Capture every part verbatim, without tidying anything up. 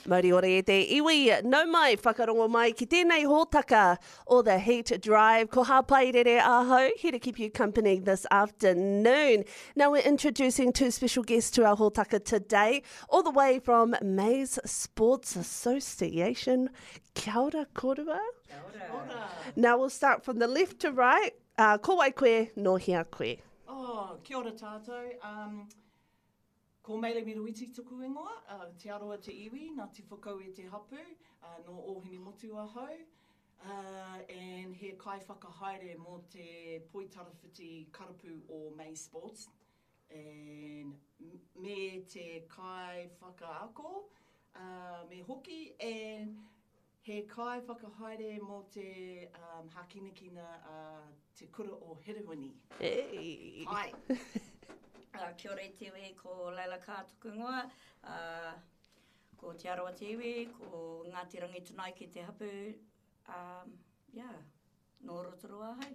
Mauri ore e te iwi, nau mai, whakarongo mai ki tēnei hōtaka o the Heat Drive. Ko hapairere ahau, here to keep you company this afternoon. Now we're introducing two special guests to our hōtaka today, all the way from Maize Sports Association. Kia ora, korua. Kia ora. Now we'll start from the left to right. Uh, ko wai koe, no hia koe. Oh, kia ora tātou. Um, ko Meile Miruiti tuku ingoa, uh, te aroa te iwi, nā te whakau e te hapu, uh, no ohini motu ahau, uh, and he kai whakahaere mō te poitarawhiti karapu o Maize Sports, and me te kai whakaako, uh, me hoki, and he kai whakahaere mō te um, hakinakina uh, te kura o Hirewini. Hey. Hai. Uh, kia ora i te iwi, ko Leila Ka tuku ingoa, uh, ko Te Aroa te iwi, ko Ngāti Rangi Tunai ki te hapu, um, yeah, no Rotorua hai.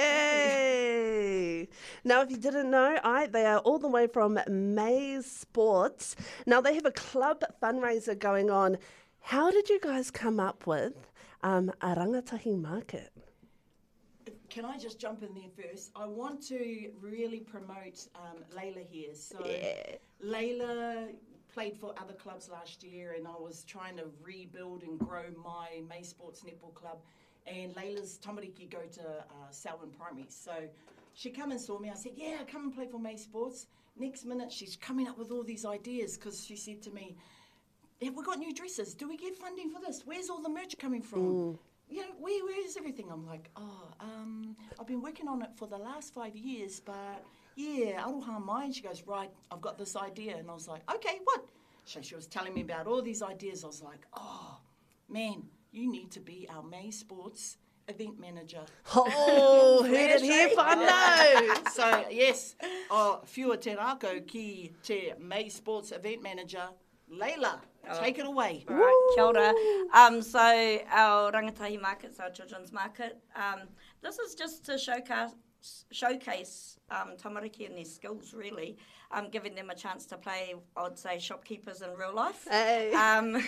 Hey! Now, if you didn't know, I, they are all the way from Maize Sports. Now, they have a club fundraiser going on. How did you guys come up with um, a rangatahi market? Can I just jump in there first? I want to really promote um, Leila here. So Yeah. Leila played for other clubs last year, and I was trying to rebuild and grow my Maize Sports Netball Club. And Leila's tamariki go to uh, Selwyn Primary. So she come and saw me. I said, yeah, come and play for Maize Sports. Next minute, she's coming up with all these ideas because she said to me, have we got new dresses? Do we get funding for this? Where's all the merch coming from? Mm. You know, where, where is everything? I'm like, oh, um, I've been working on it for the last five years, but yeah, aroha mai. And she goes, right, I've got this idea. And I was like, okay, what? So she was telling me about all these ideas. I was like, oh, man, you need to be our Maize Sports event manager. Oh, heard it here, whānau! So, yes, oh, whiua te rākau ki te Maize Sports event manager, Leila. Oh. Take it away. All right, kia ora. Um, so our rangatahi markets, our children's market, um, this is just to showcase, showcase um, tamariki and their skills, really, um, giving them a chance to play, I'd say, shopkeepers in real life. Hey. Um,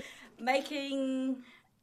making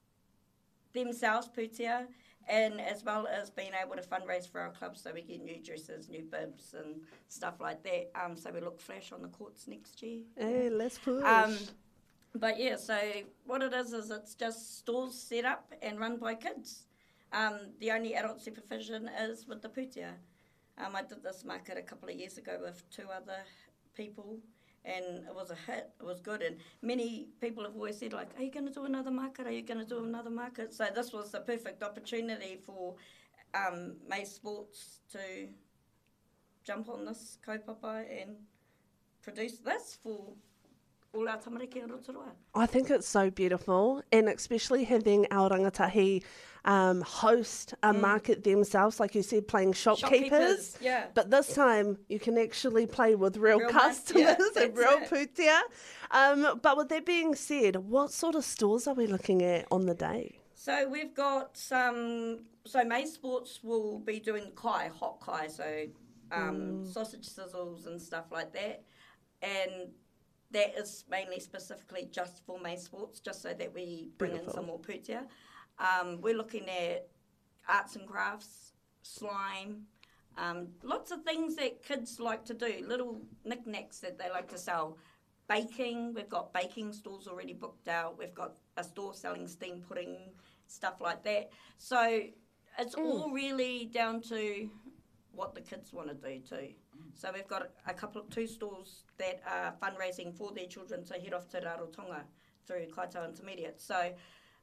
themselves putia, and as well as being able to fundraise for our club so we get new dresses, new bibs and stuff like that, um, so we look flash on the courts next year. Hey, let's push. Um, but yeah, so what it is is it's just stores set up and run by kids. Um, the only adult supervision is with the putia. Um, I did this market a couple of years ago with two other people, and it was a hit. It was good, and many people have always said, like, are you going to do another market? Are you going to do another market? So this was the perfect opportunity for um, Maize Sports to jump on this kaupapa and produce this for all our tamariki and Rotorua. I think it's so beautiful, and especially having our rangatahi um, host a Mm. market themselves, like you said, playing shopkeepers. Shopkeepers, yeah. But this time you can actually play with real, Real customers yeah, and that's real it. putia. Um, but with that being said, what sort of stores are we looking at on the day? So we've got some, so Maize Sports will be doing kai, hot kai, so um, sausage sizzles and stuff like that. And that is mainly specifically just for Maize Sports, just so that we bring Beautiful. in some more putia. Um, we're looking at arts and crafts, slime, um, lots of things that kids like to do, little knickknacks that they like to sell. Baking, we've got baking stores already booked out. We've got a store selling steam pudding, stuff like that. So it's Mm. all really down to what the kids want to do too. So we've got a couple of two stores that are fundraising for their children to head off to Rarotonga through Kaitau Intermediate. So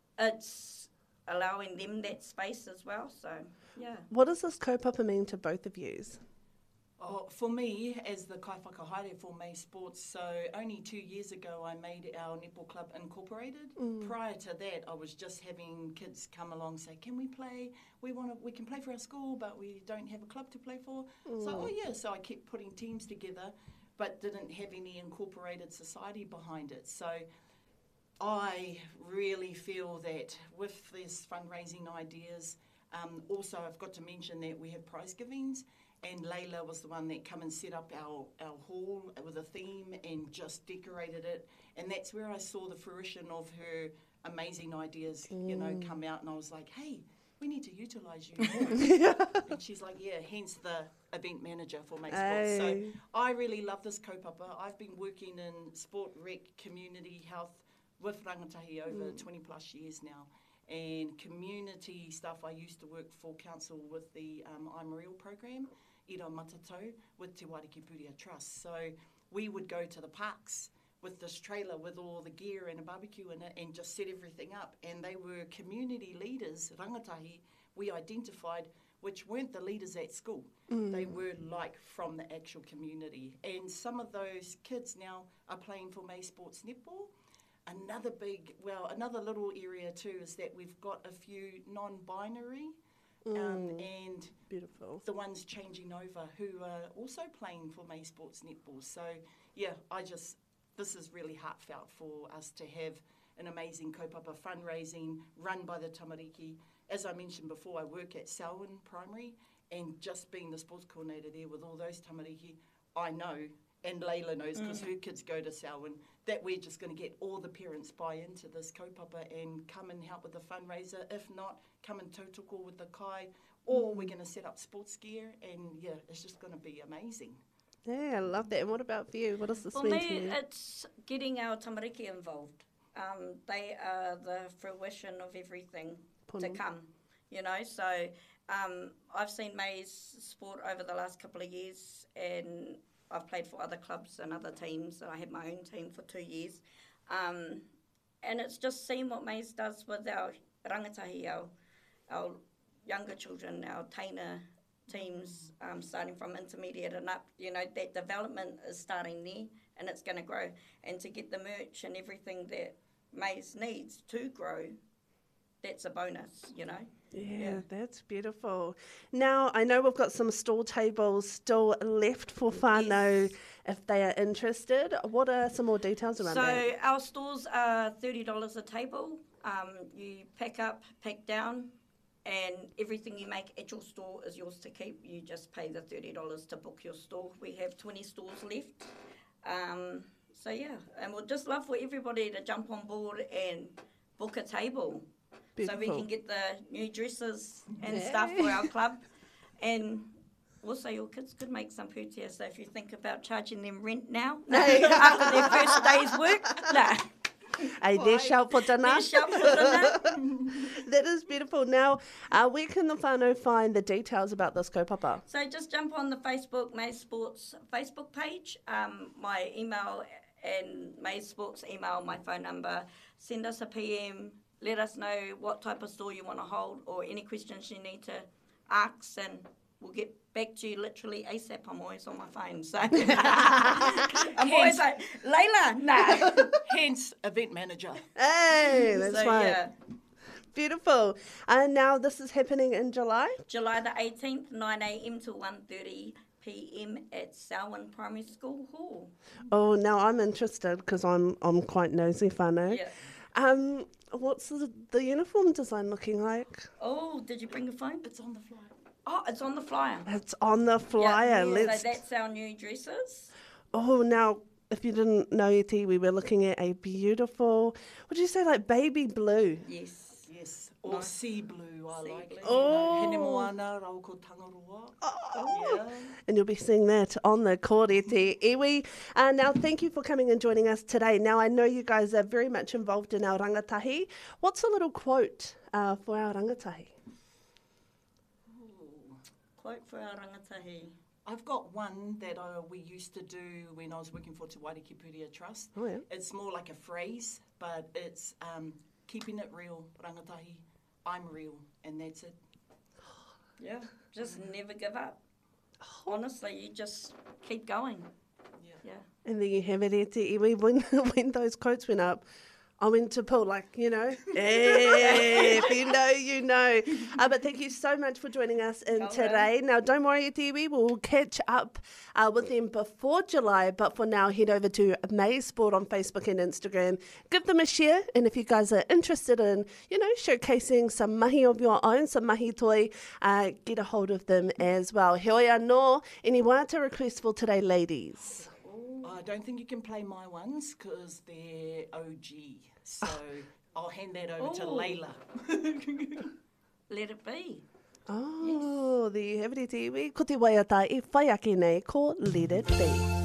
it's allowing them that space as well. So yeah. What does this kaupapa mean to both of yous? Oh, for me, as the kai whakahaere for Maize Sports, so only two years ago I made our netball club incorporated. Mm. Prior to that, I was just having kids come along and say, can we play? We want to. We can play for our school, but we don't have a club to play for. Mm. So, oh yeah, so I kept putting teams together, but didn't have any incorporated society behind it. So I really feel that with these fundraising ideas, um, also I've got to mention that we have prize givings. and Layla was the one that come and set up our, our hall with a theme and just decorated it. And that's where I saw the fruition of her amazing ideas, mm. you know, come out. And I was like, hey, we need to utilise you more. And she's like, yeah, hence the event manager for Make Sports. So I really love this kaupapa. I've been working in sport, rec, community health with Rangatahi over mm. twenty plus years now. And community stuff, I used to work for council with the um, I'm Real program, Ira Matatau, with Te Wairakei Pūtea Trust. So we would go to the parks with this trailer with all the gear and a barbecue in it and just set everything up. And they were community leaders, rangatahi, we identified, which weren't the leaders at school. Mm. They were like from the actual community. And some of those kids now are playing for May Sports Netball. Another big, well, another little area too is that we've got a few non-binary mm. um, and beautiful. The ones changing over who are also playing for May Sports Netball. So yeah, I just, this is really heartfelt for us to have an amazing kaupapa fundraising run by the tamariki. As I mentioned before, I work at Selwyn Primary, and just being the sports coordinator there with all those tamariki, I know, and Layla knows because mm. her kids go to Selwyn, that we're just going to get all the parents buy into this kaupapa and come and help with the fundraiser. If not, come and tautoko with the kai, or we're going to set up sports gear, and yeah, it's just going to be amazing. Yeah, I love that. And what about for you? What does this well, mean me, to you? It's getting our tamariki involved. Um, they are the fruition of everything Pono. to come, you know. So um, I've seen May's sport over the last couple of years, and I've played for other clubs and other teams. I had my own team for two years. Um, and it's just seeing what May's does with our rangatahi, our, our younger children, our taina teams, um, starting from intermediate and up. You know, that development is starting there, and it's going to grow. And to get the merch and everything that May's needs to grow, that's a bonus, you know. Yeah, yeah, that's beautiful. Now, I know we've got some stall tables still left for whānau yes. if they are interested. What are some more details around so that? So our stalls are thirty dollars a table. Um, you pack up, pack down, and everything you make at your store is yours to keep. You just pay the thirty dollars to book your stall. We have twenty stalls left. Um, so, yeah, and we'd just love for everybody to jump on board and book a table. Beautiful. So we can get the new dresses and yeah. stuff for our club. And also your kids could make some pūtea. So if you think about charging them rent now, no, after their first day's work, no. Hey, there's shout for dinner. There's shout for dinner. That is beautiful. Now, uh, where can the whānau find the details about this kaupapa? So just jump on the Facebook May Sports Facebook page. Um, my email and May Sports email, my phone number. Send us a P M. Let us know what type of store you want to hold or any questions you need to ask, and we'll get back to you literally ASAP. I'm always on my phone, so I'm always like, Layla, nah. Hence, event manager. Hey, that's so, right. Yeah. Beautiful. And now this is happening in July? July the eighteenth, nine a.m. to one thirty p.m. at Selwyn Primary School Hall. Oh, now I'm interested because I'm I'm quite nosy whānau. Yeah. Um, what's the, the uniform design looking like? Oh, did you bring your phone? It's on the flyer. Oh, it's on the flyer. It's on the flyer. Yeah, yeah. Let's... So that's our new dresses. Oh, now, if you didn't know, Iti, we were looking at a beautiful, what did you say, like baby blue? Yes. Yes. Or nice. Sea blue, I sea like. Blue. Oh. Hene moana, rau ko tangaroa. Oh. Yeah. And you'll be seeing that on the Kōreti Iwi. Uh, now, thank you for coming and joining us today. Now, I know you guys are very much involved in our rangatahi. What's a little quote uh, for our rangatahi? Ooh, quote for our rangatahi. I've got one that uh, we used to do when I was working for Te Wairakei Pūtea Trust. Oh, yeah. It's more like a phrase, but it's um, keeping it real, rangatahi. I'm real, and that's it. Yeah, just never give up. Honestly, you just keep going. Yeah. Yeah. And then you have it, Iti Iwi. When, when those quotes went up, I went to pool, like, you know. Hey, if you know, you know. Uh, but thank you so much for joining us in All today. right. Now, don't worry, Tiwi, we'll catch up uh, with them before July. But for now, head over to May Sport on Facebook and Instagram. Give them a share. And if you guys are interested in, you know, showcasing some mahi of your own, some mahi toi, uh, get a hold of them as well. He oi anō, any wāta request for today, ladies? I don't think you can play my ones because they're O G. So I'll hand that over to Oh. Layla. Let it be. Oh, there you have it, Tiwi. Ko te waiata e whai ake nei ko Let It Be.